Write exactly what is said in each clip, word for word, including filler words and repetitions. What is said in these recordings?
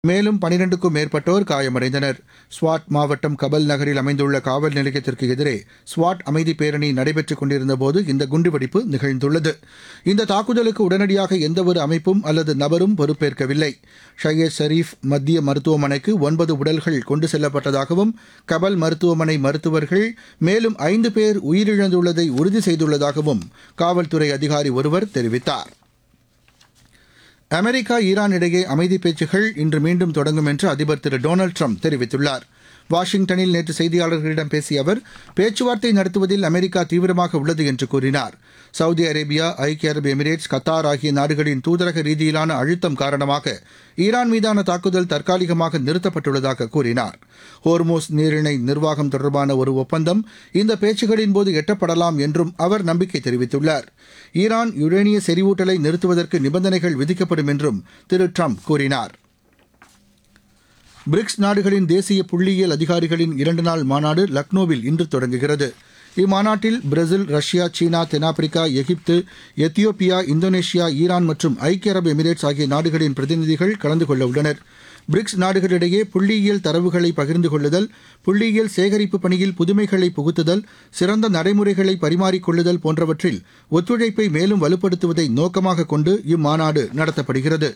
மேலும் பனிரெண்டுக்கும் மேற்பட்டோர் காயமடைந்தனர். ஸ்வாட் மாவட்டம் கபல் நகரில் அமைந்துள்ள காவல் நிலையத்திற்கு எதிரே ஸ்வாட் அமைதி பேரணி நடைபெற்றுக் கொண்டிருந்தபோது இந்த குண்டுவெடிப்பு நிகழ்ந்துள்ளது. இந்த தாக்குதலுக்கு உடனடியாக எந்தவொரு அமைப்பும் அல்லது நபரும் பொறுப்பேற்கவில்லை. ஷையத் ஷரீப் மத்திய மருத்துவமனைக்கு ஒன்பது உடல்கள் கொண்டு செல்லப்பட்டதாகவும் கபல் மருத்துவமனை மருத்துவர்கள் மேலும் ஐந்து பேர் உயிரிழந்துள்ளதை உறுதி செய்துள்ளதாகவும் காவல்துறை அதிகாரி ஒருவர் தெரிவித்தார். அமெரிக்கா ஈரான் இடையே அமைதி பேச்சுகள் இன்று மீண்டும் தொடங்கும் என்று அதிபர் திரு டொனால்டு ட்ரம்ப் தெரிவித்துள்ளார். வாஷிங்டனில் நேற்று செய்தியாளர்களிடம் பேசிய அவர், பேச்சுவார்த்தை நடத்துவதில் அமெரிக்கா தீவிரமாக உள்ளது என்று கூறினார். சவுதி அரேபியா, ஐக்கிய அரபு எமிரேட்ஸ், கத்தார் ஆகிய நாடுகளின் தூதரக ரீதியிலான அழுத்தம் காரணமாக ஈரான் மீதான தாக்குதல் தற்காலிகமாக நிறுத்தப்பட்டுள்ளதாக கூறினார். ஹோர்மோஸ் நீரிணை நிர்வாகம் தொடர்பான ஒரு ஒப்பந்தம் இந்த பேச்சுகளின் போது எட்டப்படலாம் என்றும் அவர் நம்பிக்கை தெரிவித்துள்ளார். ஈரான் யுரேனிய செறிவூட்டலை நிறுத்துவதற்கு நிபந்தனைகள் விதிக்கப்படும் என்றும் திரு ட்ரம்ப் கூறினார். பிரிக்ஸ் நாடுகளின் தேசிய புள்ளியியல் அதிகாரிகளின் இரண்டு நாள் மாநாடு லக்னோவில் இன்று தொடங்குகிறது. இம்மாநாட்டில் பிரேசில், ரஷ்யா, சீனா, தென்னாப்பிரிக்கா, எகிப்து, எத்தியோப்பியா, இந்தோனேஷியா, ஈரான் மற்றும் ஐக்கிய அரபு எமிரேட்ஸ் ஆகிய நாடுகளின் பிரதிநிதிகள் கலந்து கொள்ள உள்ளனர். பிரிக்ஸ் நாடுகளிடையே புள்ளியியல் தரவுகளை பகிர்ந்து கொள்ளுதல், புள்ளியியல் சேகரிப்பு பணியில் புதுமைகளை புகுத்துதல், சிறந்த நடைமுறைகளை பரிமாறிக்கொள்ளுதல் போன்றவற்றில் ஒத்துழைப்பை மேலும் வலுப்படுத்துவதை நோக்கமாக கொண்டு இம்மாநாடு நடத்தப்படுகிறது.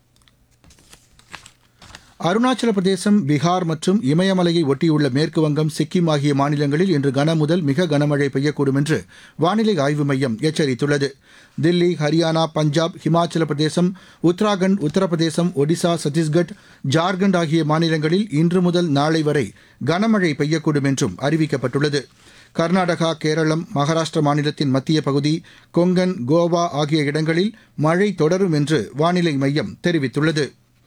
அருணாச்சல பிரதேசம், பீகார் மற்றும் இமயமலையை ஒட்டியுள்ள மேற்குவங்கம், சிக்கிம் ஆகிய மாநிலங்களில் இன்று கனமுதல் மிக கனமழை பெய்யக்கூடும் என்று வானிலை ஆய்வு மையம் எச்சரித்துள்ளது. தில்லி, ஹரியானா, பஞ்சாப், ஹிமாச்சல பிரதேசம், உத்தராகண்ட், உத்தரப்பிரதேசம், ஒடிசா, சத்தீஸ்கட், ஜார்க்கண்ட் ஆகிய மாநிலங்களில் இன்று முதல் நாளை வரை கனமழை பெய்யக்கூடும் என்றும் அறிவிக்கப்பட்டுள்ளது. கர்நாடகா, கேரளம், மகாராஷ்டிரா மாநிலத்தின் மத்திய பகுதி, கொங்கன், கோவா ஆகிய இடங்களில் மழை தொடரும் என்று வானிலை மையம் தெரிவித்துள்ளது.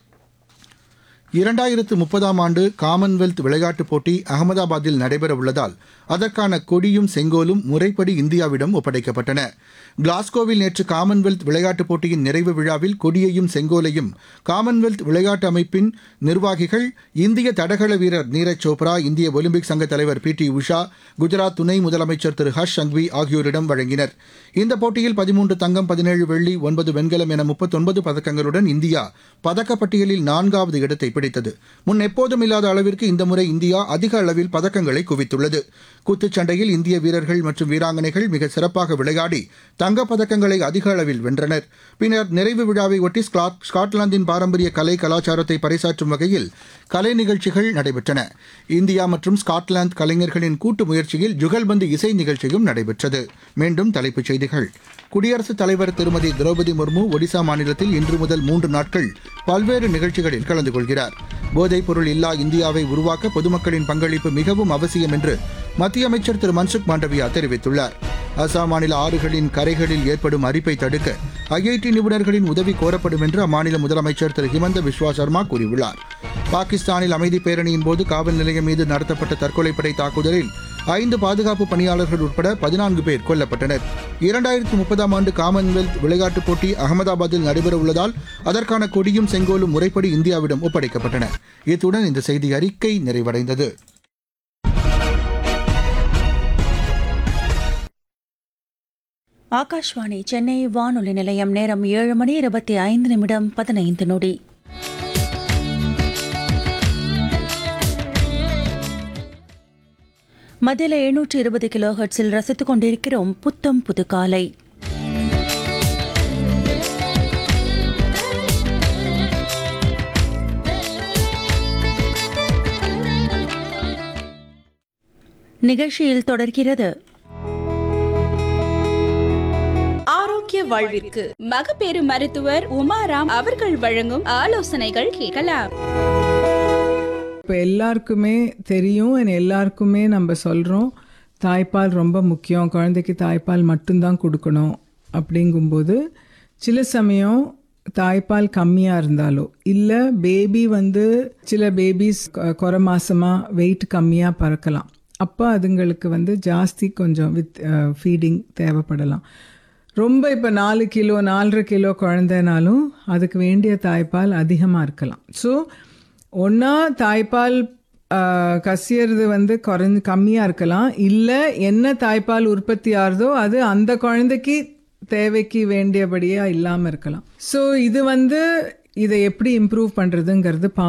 இரண்டாயிரத்து முப்பதாம் ஆண்டு காமன்வெல்த் விளையாட்டுப் போட்டி அகமதாபாத்தில் நடைபெறவுள்ளதால் அதற்கான கொடியும் செங்கோலும் முறைப்படி இந்தியாவிடம் ஒப்படைக்கப்பட்டன. கிளாஸ்கோவில் நேற்று காமன்வெல்த் விளையாட்டுப் போட்டியின் நிறைவு விழாவில் கொடியையும் செங்கோலையும் காமன்வெல்த் விளையாட்டு அமைப்பின் நிர்வாகிகள், இந்திய தடகள வீரர் நீரஜ் சோப்ரா, இந்திய ஒலிம்பிக் சங்க தலைவர் பி டி உஷா, குஜராத் துணை முதலமைச்சர் திரு ஹர்ஷ் சங்வி ஆகியோரிடம் வழங்கினர். இந்த போட்டியில் பதிமூன்று தங்கம், பதினேழு வெள்ளி, ஒன்பது வெண்கலம் என முப்பத்தொன்பது பதக்கங்களுடன் இந்தியா பதக்கப்பட்டியலில் நான்காவது இடத்தை பிடித்தது. முன் எப்போதும் இல்லாத அளவிற்கு இந்த முறை இந்தியா அதிக அளவில் பதக்கங்களை குவித்துள்ளது. குத்துச்சண்டையில் இந்திய வீரர்கள் மற்றும் வீராங்கனைகள் மிக சிறப்பாக விளையாடி தங்கப்பதக்கங்களை அதிக அளவில் வென்றனர். பின்னர் நிறைவு விழாவை ஒட்டி ஸ்காட்லாந்தின் பாரம்பரிய கலை கலாச்சாரத்தை பறைசாற்றும் வகையில் கலை நிகழ்ச்சிகள் நடைபெற்றன. இந்தியா மற்றும் ஸ்காட்லாந்து கலைஞர்களின் கூட்டு முயற்சியில் ஜுகல்பந்து இசை நிகழ்ச்சியும் நடைபெற்றது. மீண்டும் தலைப்புச் செய்திகள். குடியரசுத் தலைவர் திருமதி திரௌபதி முர்மு ஒடிசா மாநிலத்தில் இன்று முதல் மூன்று நாட்கள் பல்வேறு நிகழ்ச்சிகளில் கலந்து கொள்கிறார். போதைப் பொருள் இல்லா இந்தியாவை உருவாக்க பொதுமக்களின் பங்களிப்பு மிகவும் அவசியம் என்று மத்திய அமைச்சர் திரு மன்சுக் மாண்டவியா தெரிவித்துள்ளார். அசாம் மாநில ஆறுகளின் கரைகளில் ஏற்படும் அரிப்பை தடுக்க ஐஐடி நிபுணர்களின் உதவி கோரப்படும் என்று அம்மாநில முதலமைச்சர் திரு ஹிமந்த பிஸ்வா சர்மா கூறியுள்ளார். பாகிஸ்தானில் அமைதி பேரணியின் போது காவல் நிலையம் மீது நடத்தப்பட்ட தற்கொலைப்படை தாக்குதலில் ஐந்து பாதுகாப்பு பணியாளர்கள் உட்பட பதினான்கு பேர் கொல்லப்பட்டனர். இரண்டாயிரத்து முப்பதாம் ஆண்டு காமன்வெல்த் விளையாட்டுப் போட்டி அகமதாபாத்தில் நடைபெறவுள்ளதால் அதற்கான கொடியும் செங்கோலும் முறைப்படி இந்தியாவிடம் ஒப்படைக்கப்பட்டன. இத்துடன் இந்த செய்தி அறிக்கை நிறைவடைந்தது. ஆகாஷ்வாணி சென்னை வானொலி நிலையம். நேரம் ஏழு மணி இருபத்தி ஐந்து நிமிடம் பதினைந்து நொடி. மத்தியில் எழுநூற்று இருபது கிலோ ஹெர்ட்ஸில் ரசித்துக் கொண்டிருக்கிறோம் புத்தம் புது காலை. நிகழ்ச்சியில் தொடர்கிறது ஆரோக்கிய வாழ்விற்கு மகப்பேறு மருத்துவர் உமாராம் அவர்கள் வழங்கும் ஆலோசனைகள் கேட்கலாம். இப்போ எல்லாருக்குமே தெரியும், எல்லாருக்குமே நம்ம சொல்கிறோம் தாய்ப்பால் ரொம்ப முக்கியம், குழந்தைக்கு தாய்ப்பால் மட்டும்தான் கொடுக்கணும். அப்படிங்கும்போது சில சமயம் தாய்ப்பால் கம்மியாக இருந்தாலோ இல்லை பேபி வந்து சில பேபிஸ் குறை மாசமாக வெயிட் கம்மியாக பறக்கலாம். அப்போ அதுங்களுக்கு வந்து ஜாஸ்தி கொஞ்சம் வித் ஃபீடிங் தேவைப்படலாம். ரொம்ப இப்போ நாலு கிலோ நாலரை கிலோ குழந்தைனாலும் அதுக்கு வேண்டிய தாய்ப்பால் அதிகமாக இருக்கலாம். ஸோ ஒன்றா தாய்ப்பால் கசியறது வந்து குறைஞ்சு கம்மியாக இருக்கலாம், இல்லை என்ன தாய்ப்பால் உற்பத்தி ஆகுதோ அது அந்த குழந்தைக்கு தேவைக்கு வேண்டியபடியாக இல்லாமல் இருக்கலாம். ஸோ இது வந்து இதை எப்படி இம்ப்ரூவ் பண்ணுறதுங்கிறது பா